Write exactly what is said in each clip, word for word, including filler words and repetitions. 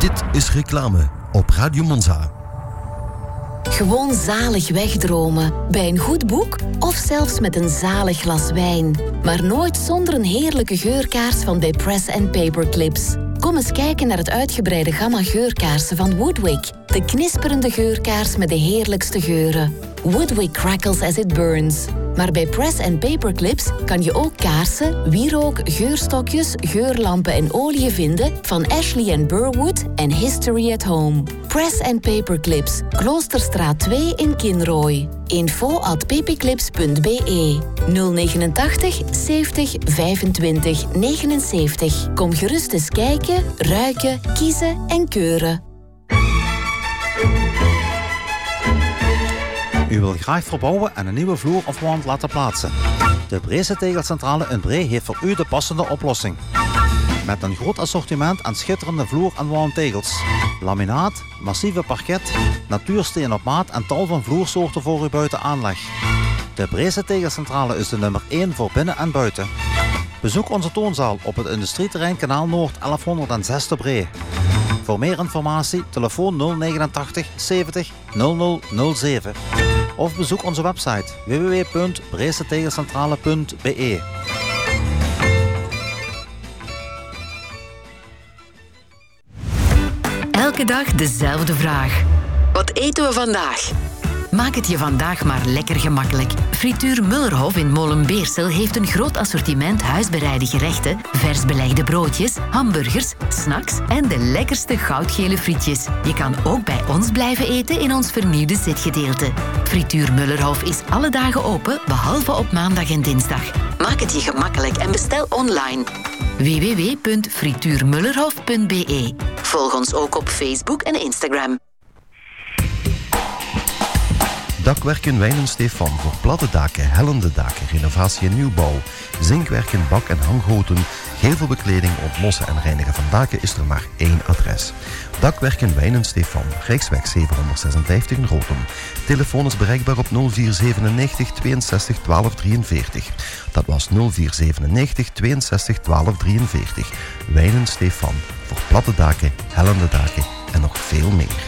Dit is reclame op Radio Monza. Gewoon zalig wegdromen. Bij een goed boek of zelfs met een zalig glas wijn. Maar nooit zonder een heerlijke geurkaars van bij Press and Paper Clips. Kom eens kijken naar het uitgebreide gamma geurkaarsen van Woodwick. De knisperende geurkaars met de heerlijkste geuren. Woodwick crackles as it burns. Maar bij Press and Paper Clips kan je ook kaarsen, wierook, geurstokjes, geurlampen en oliën vinden van Ashley and Burwood en History at Home. Press and Paper Clips, Kloosterstraat twee in Kinrooi. info at ppclips punt be nul negenentachtig zeventig vijfentwintig negenenzeventig. Kom gerust eens kijken, ruiken, kiezen en keuren. U wilt graag verbouwen en een nieuwe vloer of wand laten plaatsen. De Breese Tegelcentrale in Bree heeft voor u de passende oplossing. Met een groot assortiment aan schitterende vloer- en wandtegels. Laminaat, massieve parket, natuursteen op maat en tal van vloersoorten voor uw buitenaanleg. De Breese Tegelcentrale is de nummer één voor binnen en buiten. Bezoek onze toonzaal op het industrieterrein Kanaal Noord elfhonderdzes te Bree. Voor meer informatie telefoon nul negenentachtig zeventig nul nul nul zeven. Of bezoek onze website w w w punt breese tegelcentrale punt be. Elke dag dezelfde vraag. Wat eten we vandaag? Maak het je vandaag maar lekker gemakkelijk. Frituur Mullerhof in Molenbeersel heeft een groot assortiment huisbereide gerechten, vers belegde broodjes, hamburgers, snacks en de lekkerste goudgele frietjes. Je kan ook bij ons blijven eten in ons vernieuwde zitgedeelte. Frituur Mullerhof is alle dagen open, behalve op maandag en dinsdag. Maak het je gemakkelijk en bestel online. w w w punt frituurmullerhof punt be. Volg ons ook op Facebook en Instagram. Dakwerken Wijnen Stefan voor platte daken, hellende daken, renovatie en nieuwbouw. Zinkwerken, bak- en hanggoten, gevelbekleding, ontlossen en reinigen van daken is er maar één adres. Dakwerken Wijnen Stefan, Rijksweg zevenhonderdzesenvijftig in Rotem. Telefoon is bereikbaar op nul vier zevenennegentig tweeënzestig twaalf drieënveertig. Dat was nul vier zevenennegentig tweeënzestig twaalf drieënveertig. Wijnen Stefan voor platte daken, hellende daken en nog veel meer.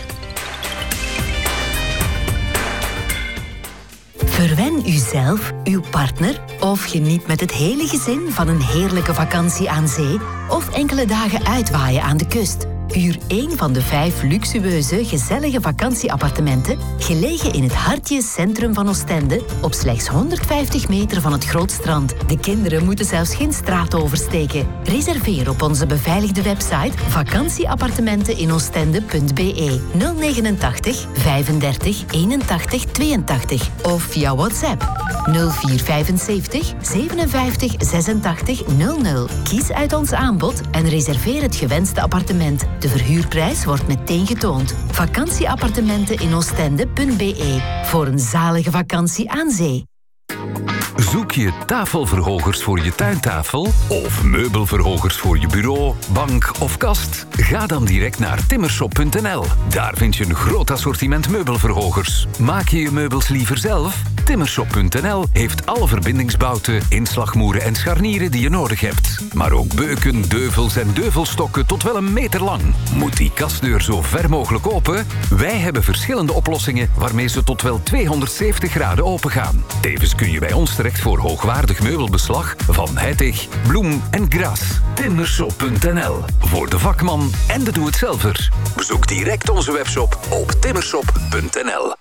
Verwen uzelf, uw partner of geniet met het hele gezin van een heerlijke vakantie aan zee of enkele dagen uitwaaien aan de kust. Huur één van de vijf luxueuze, gezellige vakantieappartementen gelegen in het hartje centrum van Oostende op slechts honderdvijftig meter van het Grootstrand. De kinderen moeten zelfs geen straat oversteken. Reserveer op onze beveiligde website vakantieappartementenoostende punt be nul negenentachtig vijfendertig eenentachtig tweeëntachtig of via WhatsApp nul vier vijfenzeventig zevenenvijftig zesentachtig nul nul. Kies uit ons aanbod en reserveer het gewenste appartement. De verhuurprijs wordt meteen getoond. Vakantieappartementenoostende punt be voor een zalige vakantie aan zee. Zoek je tafelverhogers voor je tuintafel of meubelverhogers voor je bureau, bank of kast? Ga dan direct naar timmershop punt n l. Daar vind je een groot assortiment meubelverhogers. Maak je je meubels liever zelf? timmershop punt n l heeft alle verbindingsbouten, inslagmoeren en scharnieren die je nodig hebt. Maar ook beuken, deuvels en deuvelstokken tot wel een meter lang. Moet die kastdeur zo ver mogelijk open? Wij hebben verschillende oplossingen waarmee ze tot wel tweehonderdzeventig graden open gaan. Tevens kun je bij ons terecht voor hoogwaardig meubelbeslag van Heitig, Bloem en Gras. timmershop punt n l voor de vakman en de doe-het-zelver. Bezoek direct onze webshop op timmershop punt n l.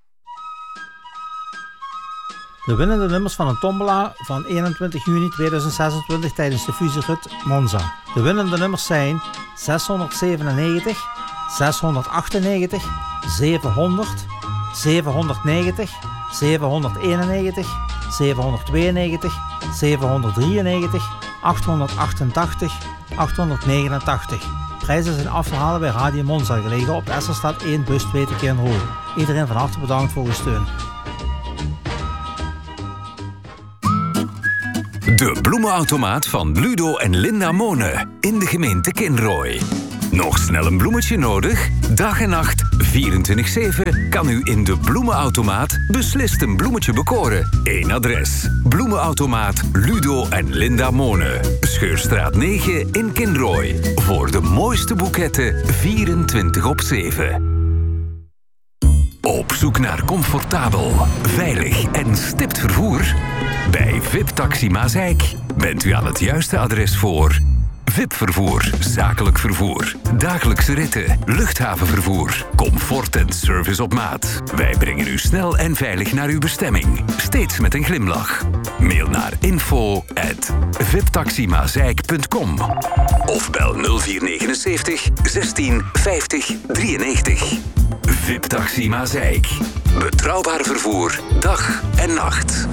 De winnende nummers van een tombola van eenentwintig juni tweeduizend zesentwintig tijdens de fusierit Monza. De winnende nummers zijn zeshonderdzevenennegentig, zeshonderdachtennegentig, zevenhonderd, zevenhonderdnegentig, zevenhonderdeenennegentig, zevenhonderdtweeënnegentig, zevenhonderddrieënnegentig, achthonderdachtentachtig, achthonderdnegenentachtig. Prijzen zijn af te halen bij Radio Monza, gelegen op Esserstraat één, bus twee te Kernhoel. Iedereen van harte bedankt voor uw steun. De bloemenautomaat van Ludo en Linda Mone in de gemeente Kinrooi. Nog snel een bloemetje nodig? Dag en nacht, vierentwintig zeven, kan u in de bloemenautomaat beslist een bloemetje bekoren. Eén adres. Bloemenautomaat Ludo en Linda Mone. Scheurstraat negen in Kinrooi. Voor de mooiste boeketten vierentwintig op zeven. Op zoek naar comfortabel, veilig en stipt vervoer? Bij V I P Taxi Maaseik bent u aan het juiste adres voor V I P-vervoer, zakelijk vervoer, dagelijkse ritten, luchthavenvervoer, comfort en service op maat. Wij brengen u snel en veilig naar uw bestemming, steeds met een glimlach. Mail naar info at viptaximaaseik punt com of bel nul vier negenenzeventig zestien vijftig drieënnegentig. V I P Taxi Maaseik. Betrouwbaar vervoer, dag en nacht.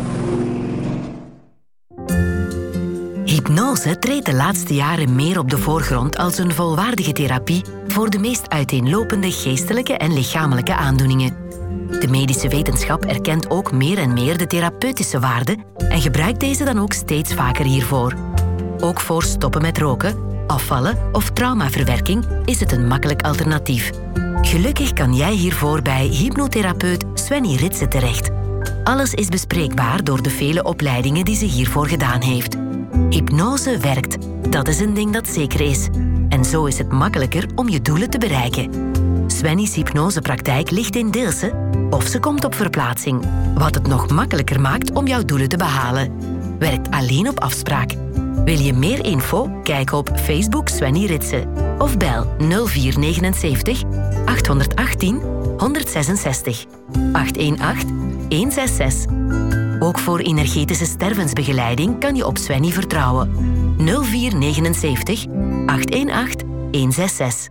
Hypnose treedt de laatste jaren meer op de voorgrond als een volwaardige therapie voor de meest uiteenlopende geestelijke en lichamelijke aandoeningen. De medische wetenschap erkent ook meer en meer de therapeutische waarde en gebruikt deze dan ook steeds vaker hiervoor. Ook voor stoppen met roken, afvallen of traumaverwerking is het een makkelijk alternatief. Gelukkig kan jij hiervoor bij hypnotherapeut Svenny Ritsen terecht. Alles is bespreekbaar door de vele opleidingen die ze hiervoor gedaan heeft. Hypnose werkt. Dat is een ding dat zeker is. En zo is het makkelijker om je doelen te bereiken. Svenny's hypnosepraktijk ligt in Deelsen of ze komt op verplaatsing. Wat het nog makkelijker maakt om jouw doelen te behalen. Werkt alleen op afspraak. Wil je meer info? Kijk op Facebook Svenny Ritsen. Of bel nul vier negenenzeventig achthonderdachttien honderdzesenzestig acht een acht een zes zes. Ook voor energetische stervensbegeleiding kan je op Svenny vertrouwen. nul vier negenenzeventig acht een acht een zes zes.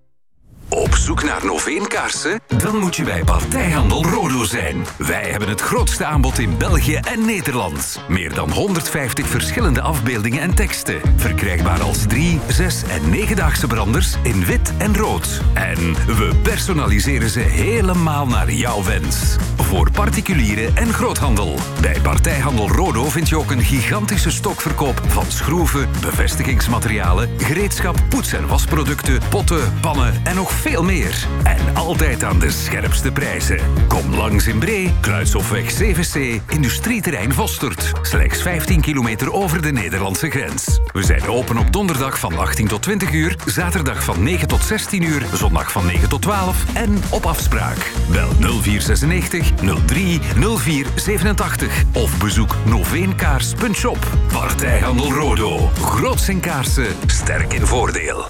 Op zoek naar Noveenkaarsen? Dan moet je bij Partijhandel Rodo zijn. Wij hebben het grootste aanbod in België en Nederland. Meer dan honderdvijftig verschillende afbeeldingen en teksten. Verkrijgbaar als drie, zes en negendaagse branders in wit en rood. En we personaliseren ze helemaal naar jouw wens. Voor particulieren en groothandel. Bij Partijhandel Rodo vind je ook een gigantische stokverkoop van schroeven, bevestigingsmaterialen, gereedschap, poets- en wasproducten, potten, pannen en nog veel meer. En altijd aan de scherpste prijzen. Kom langs in Bree, Kruishofweg zeven C, Industrieterrein Vostert. Slechts vijftien kilometer over de Nederlandse grens. We zijn open op donderdag van achttien tot twintig uur, zaterdag van negen tot zestien uur, zondag van negen tot twaalf en op afspraak. Bel nul vier zesennegentig nul drie nul vier zevenentachtig of bezoek noveenkaars punt shop. Partijhandel Rodo. Groots in kaarsen, sterk in voordeel.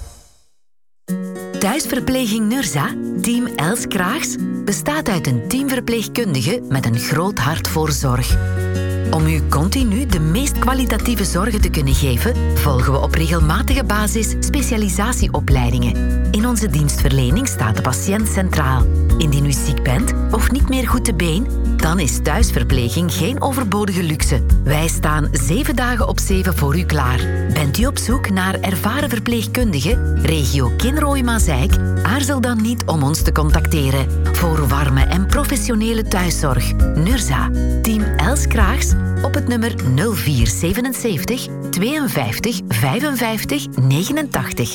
Thuisverpleging Nurza, team Els Kraags, bestaat uit een teamverpleegkundige met een groot hart voor zorg. Om u continu de meest kwalitatieve zorgen te kunnen geven, volgen we op regelmatige basis specialisatieopleidingen. In onze dienstverlening staat de patiënt centraal. Indien u ziek bent of niet meer goed te been, dan is thuisverpleging geen overbodige luxe. Wij staan zeven dagen op zeven voor u klaar. Bent u op zoek naar ervaren verpleegkundigen, regio Kinrooi-Maaseik? Aarzel dan niet om ons te contacteren. Voor warme en professionele thuiszorg. Nurza, team Els Kraags, op het nummer nul vier zevenenzeventig tweeënvijftig vijfenvijftig negenentachtig.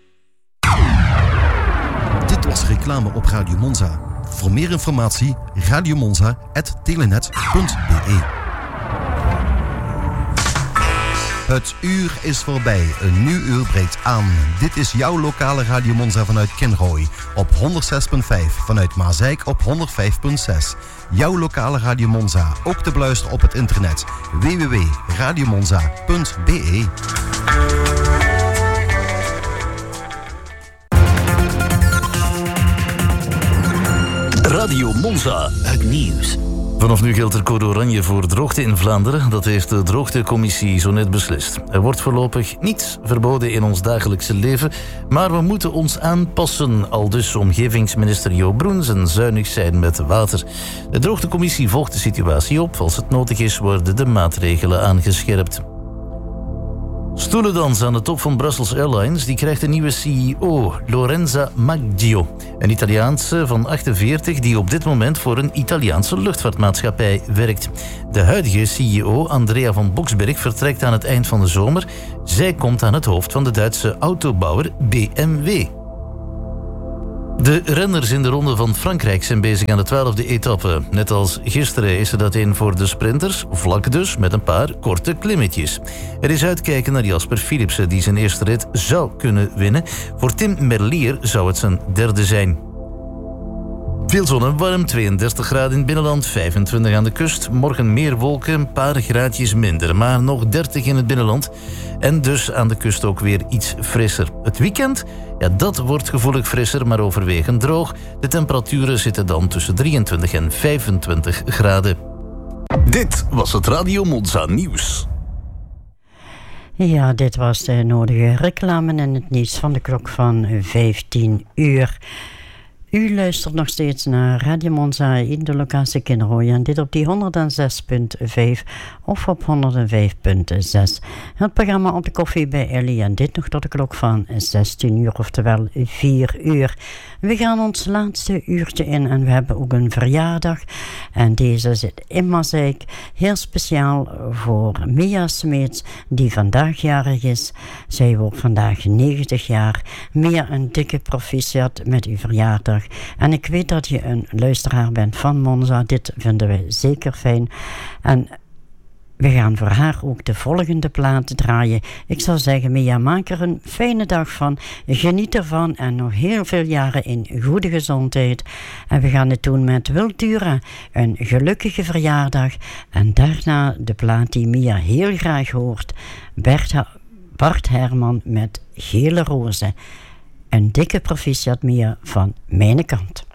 Dit was reclame op Radio Monza. Voor meer informatie radiomonza punt telenet punt be. Het uur is voorbij. Een nieuw uur breekt aan. Dit is jouw lokale Radio Monza vanuit Kinrooi. Op honderdzes komma vijf. Vanuit Maaseik op honderdvijf komma zes. Jouw lokale Radio Monza. Ook te beluisteren op het internet. w w w punt radiomonza punt be. Radio Monza, het nieuws. Vanaf nu geldt er code oranje voor droogte in Vlaanderen. Dat heeft de droogtecommissie zo net beslist. Er wordt voorlopig niets verboden in ons dagelijkse leven, maar we moeten ons aanpassen, aldus omgevingsminister Jo Broens en zuinig zijn met water. De droogtecommissie volgt de situatie op. Als het nodig is, worden de maatregelen aangescherpt. Stoelendans aan de top van Brussels Airlines, die krijgt een nieuwe C E O, Lorenza Maggio. Een Italiaanse van achtenveertig die op dit moment voor een Italiaanse luchtvaartmaatschappij werkt. De huidige C E O, Andrea van Boksberg, vertrekt aan het eind van de zomer. Zij komt aan het hoofd van de Duitse autobouwer B M W. De renners in de Ronde van Frankrijk zijn bezig aan de twaalfde etappe. Net als gisteren is er dat een voor de sprinters, vlak dus, met een paar korte klimmetjes. Er is uitkijken naar Jasper Philipsen, die zijn eerste rit zou kunnen winnen. Voor Tim Merlier zou het zijn derde zijn. Veel zon en warm, tweeëndertig graden in het binnenland, vijfentwintig aan de kust. Morgen meer wolken, een paar graadjes minder, maar nog dertig in het binnenland. En dus aan de kust ook weer iets frisser. Het weekend, ja, dat wordt gevoelig frisser, maar overwegend droog. De temperaturen zitten dan tussen drieëntwintig en vijfentwintig graden. Dit was het Radio Monza nieuws. Ja, dit was de nodige reclame en het nieuws van de klok van vijftien uur. U luistert nog steeds naar Radio Monza in de locatie Kinrooi en dit op die honderdzes komma vijf of op honderdvijf komma zes. Het programma op de koffie bij Ellie en dit nog tot de klok van zestien uur, oftewel vier uur. We gaan ons laatste uurtje in en we hebben ook een verjaardag. En deze zit in Mazeik, heel speciaal voor Mia Smeets, die vandaag jarig is. Zij wordt vandaag negentig jaar. Mia, een dikke proficiat met uw verjaardag. En ik weet dat je een luisteraar bent van Monza. Dit vinden we zeker fijn. En we gaan voor haar ook de volgende plaat draaien. Ik zou zeggen, Mia, maak er een fijne dag van. Geniet ervan en nog heel veel jaren in goede gezondheid. En we gaan het doen met Wiltura. Een gelukkige verjaardag. En daarna de plaat die Mia heel graag hoort. Bert, Bart Herman met Gele Rozen. Een dikke proficiat, Mia, van mijn kant.